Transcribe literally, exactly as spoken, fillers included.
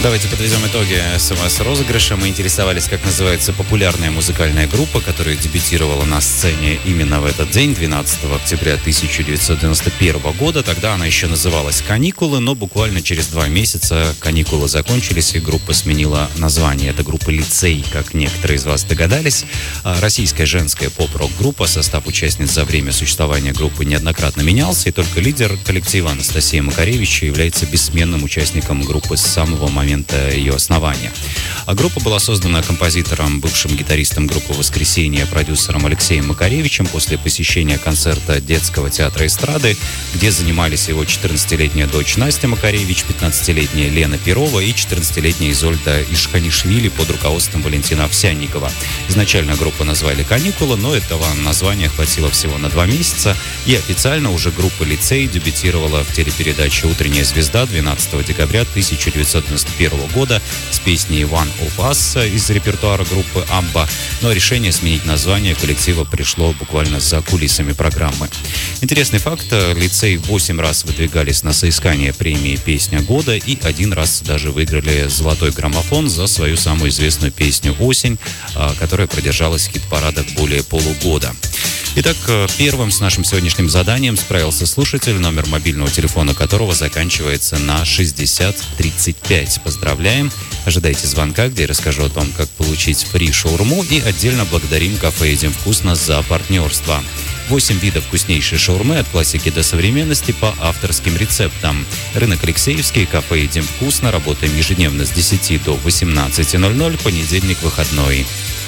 Давайте подведем итоги СМС-розыгрыша. Мы интересовались, как называется популярная музыкальная группа, которая дебютировала на сцене именно в этот день, двенадцатого октября тысяча девятьсот девяносто первого года. Тогда она еще называлась «Каникулы», но буквально через два месяца каникулы закончились, и группа сменила название. Это группа «Лицей», как некоторые из вас догадались. Российская женская поп-рок-группа. Состав участниц за время существования группы неоднократно менялся, и только лидер коллектива Анастасия Макаревич является бессменным участником группы с самого момента ее основания. А группа была создана композитором, бывшим гитаристом группы «Воскресенье», продюсером Алексеем Макаревичем после посещения концерта детского театра эстрады, где занимались его четырнадцатилетняя дочь Настя Макаревич, пятнадцатилетняя Лена Перова и четырнадцатилетняя Изольда Ишханишвили под руководством Валентина Овсянникова. Изначально группу назвали «Каникулы», но этого названия хватило всего на два месяца, и официально уже группа «Лицей» дебютировала в телепередаче «Утренняя звезда» двенадцатого декабря тысяча девятьсот девяносто первого года с песней «One of Us» из репертуара группы «Абба», но решение сменить название коллектива пришло буквально за кулисами программы. Интересный факт: «Лицей» восемь раз выдвигались на соискание премии «Песня года» и один раз даже выиграли «Золотой граммофон» за свою самую известную песню «Осень», которая продержалась в хит-парадах более полугода. Итак, первым с нашим сегодняшним заданием справился слушатель, номер мобильного телефона которого заканчивается на шестьдесят тридцать пять. Поздравляем! Ожидайте звонка, где я расскажу о том, как получить фри-шаурму, и отдельно благодарим кафе «Едим вкусно» за партнерство. Восемь видов вкуснейшей шаурмы от классики до современности по авторским рецептам. Рынок Алексеевский, кафе «Едим вкусно». Работаем ежедневно с десяти до восемнадцати ноль ноль, понедельник выходной.